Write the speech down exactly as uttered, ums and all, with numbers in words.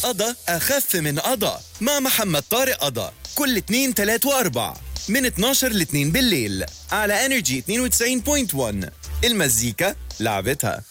قضا أخف من قضا مع محمد طارق قضا كل اتنين تلات واربع من اتناشر لاتنين بالليل على انرجي اتنين وتسعين فاصلة واحد. المزيكا لعبتها.